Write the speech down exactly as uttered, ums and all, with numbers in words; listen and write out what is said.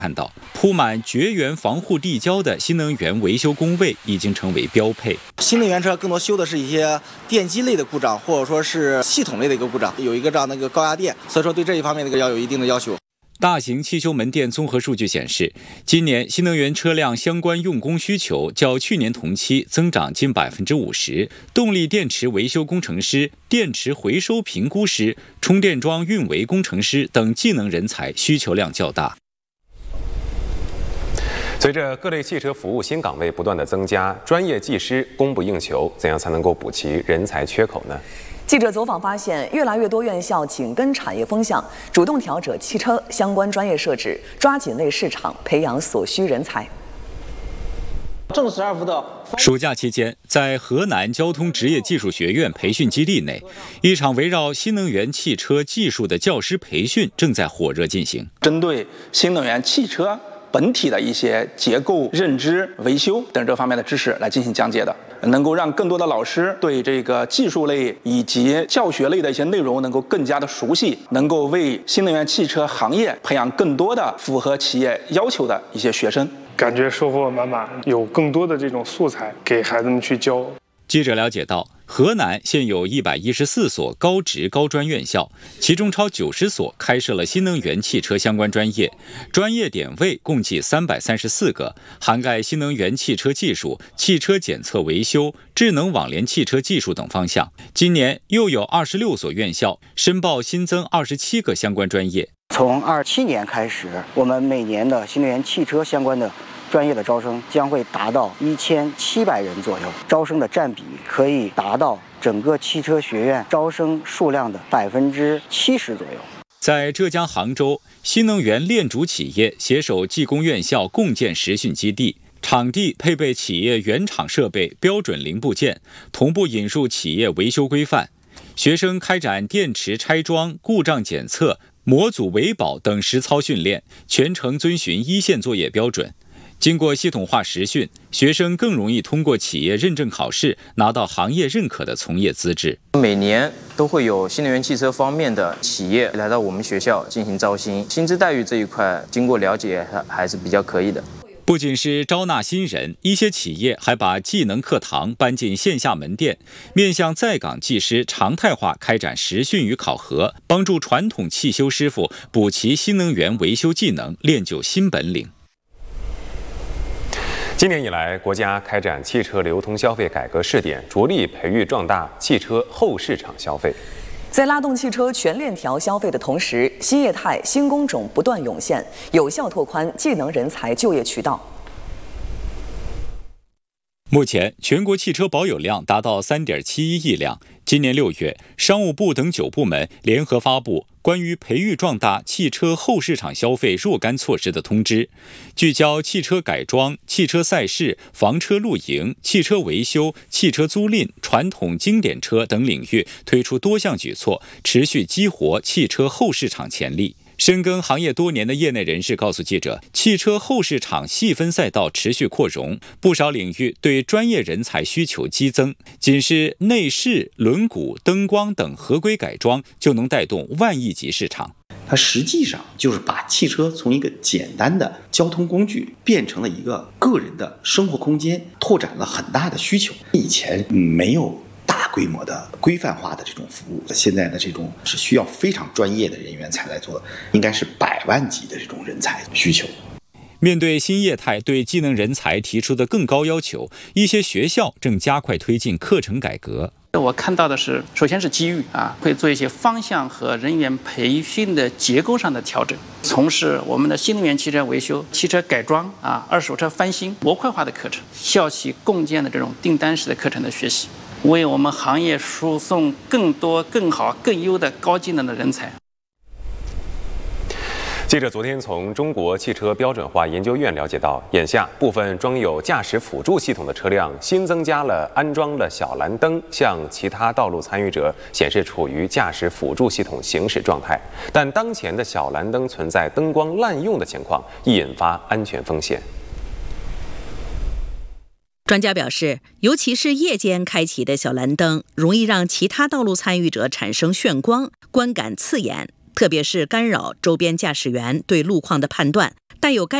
看到铺满绝缘防护地胶的新能源维修工位已经成为标配。 新能源车更多修的是一些电机类的故障，或者说是系统类的一个故障，有一个这样的一个高压电，所以说对这一方面的要有一定的要求。 大型汽修门店综合数据显示，今年新能源车辆相关用工需求较去年同期增长近百分之五十。动力电池维修工程师、电池回收评估师、充电桩运维工程师等技能人才需求量较大。 随着各类汽车服务新岗位不断的增加，专业技师供不应求，怎样才能够补齐人才缺口呢？ 记者走访发现，越来越多院校紧跟产业风向，主动调整汽车相关专业设置，抓紧内市场，培养所需人才。 正十二伏的暑假期间，在河南交通职业技术学院培训基地内，一场围绕新能源汽车技术的教师培训正在火热进行。 针对新能源汽车本体的一些结构、认知、维修等这方面的知识来进行讲解的，能够让更多的老师对这个技术类以及教学类的一些内容能够更加的熟悉，能够为新能源汽车行业培养更多的符合企业要求的一些学生。 感觉收获满满，有更多的这种素材给孩子们去教。 记者了解到，河南现有一百一十四所高职高专院校，其中超九十所开设了新能源汽车相关专业，专业点位共计三百三十四个，涵盖新能源汽车技术、汽车检测维修、智能网联汽车技术等方向。今年又有二十六所院校申报新增二十七个相关专业。 从二七年开始，我们每年的新能源汽车相关的专业的招生将会达到一千七百人左右，招生的占比可以达到整个汽车学院招生数量的百分之七十左右。 在浙江杭州，新能源炼主企业携手技工院校共建实训基地，场地配备企业原厂设备、标准零部件，同步引入企业维修规范。学生开展电池拆装、故障检测、模组维保等实操训练，全程遵循一线作业标准。经过系统化实训，学生更容易通过企业认证考试，拿到行业认可的从业资质。 每年都会有新能源汽车方面的企业来到我们学校进行招新，薪资待遇这一块，经过了解还还是比较可以的。 不仅是招纳新人，一些企业还把技能课堂搬进线下门店，面向在岗技师常态化开展实训与考核，帮助传统汽修师傅补齐新能源维修技能，练就新本领。 今年以来，国家开展汽车流通消费改革试点，着力培育壮大汽车后市场消费。 在拉动汽车全链条消费的同时，新业态、新工种不断涌现，有效拓宽技能人才就业渠道。 目前，全国汽车保有量达到 三点七一亿辆。今年六月，商务部等九部门联合发布关于培育壮大汽车后市场消费若干措施的通知，聚焦汽车改装、汽车赛事、房车露营、汽车维修、汽车租赁、传统经典车等领域，推出多项举措，持续激活汽车后市场潜力。深耕行业多年的业内人士告诉记者，汽车后市场细分赛道持续扩容，不少领域对专业人才需求激增。仅是内饰、轮毂、灯光等合规改装，就能带动万亿级市场。 它实际上就是把汽车从一个简单的交通工具变成了一个个人的生活空间，拓展了很大的需求。以前没有大规模的规范化的这种服务，现在的这种是需要非常专业的人员才来做的，应该是百万级的这种人才需求。 面对新业态对技能人才提出的更高要求，一些学校正加快推进课程改革。 我看到的是，首先是机遇啊，会做一些方向和人员培训的结构上的调整，从事我们的新能源汽车维修、汽车改装啊、二手车翻新模块化的课程，校企共建的这种订单式的课程的学习，为我们行业输送更多、更好、更优的高技能的人才。 记者昨天从中国汽车标准化研究院了解到，眼下部分装有驾驶辅助系统的车辆新增加了安装了小蓝灯，向其他道路参与者显示处于驾驶辅助系统行驶状态。但当前的小蓝灯存在灯光滥用的情况，易引发安全风险。 专家表示，尤其是夜间开启的小蓝灯，容易让其他道路参与者产生眩光，观感刺眼。 特别是干扰周边驾驶员对路况的判断，带有该